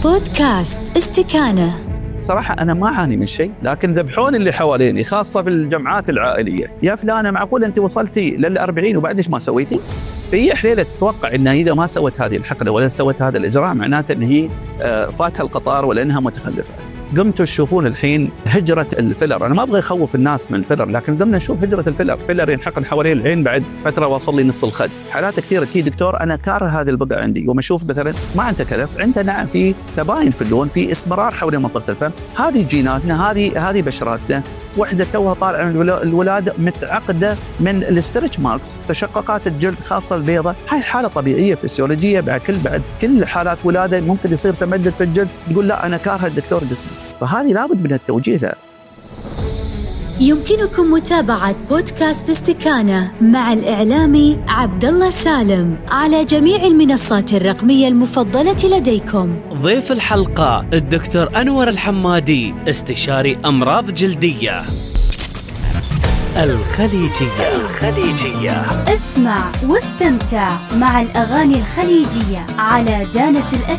بودكاست استكانة. صراحة أنا ما أعاني من شيء، لكن ذبحون اللي حواليني خاصة في الجمعات العائلية. يا فلانة معقول أنت وصلتي لل40 وبعدش ما سويتي؟ فهي حليلة تتوقع أنها إذا ما سوت هذه الحقنة ولا سوت هذا الإجراء معناته أن هي فاتها القطار ولا أنها متخلفة. قمتوا تشوفون الحين هجرة الفيلر. أنا ما أبغى أخوف الناس من الفيلر، لكن قمنا نشوف هجرة الفيلر. فيلر ينحقن حوالين العين بعد فترة وصل لي نص الخد. حالات كثيرة تي دكتور أنا كاره هذه البقعة عندي، وما أشوف مثلا ما عنده كلف، عنده نعم في تباين في اللون، في اسمرار حول منطقة الفم. هذه جيناتنا، هذه بشراتنا. وحدة توها طالعة من الولادة متعقدة من الاسترتش ماركس، تشققات الجلد خاصة البيضة. هاي حالة طبيعية فسيولوجية. بعد كل حالات ولادة ممكن يصير تمدد في الجلد، تقول لا أنا كاره الدكتور جسمي. فهذه لابد من التوجيه لها. يمكنكم متابعة بودكاست استكانة مع الإعلامي عبدالله سالم على جميع المنصات الرقمية المفضلة لديكم. ضيف الحلقة الدكتور أنور الحمادي، استشاري أمراض جلدية. الخليجية. اسمع واستمتع مع الأغاني الخليجية على دانة الأثير.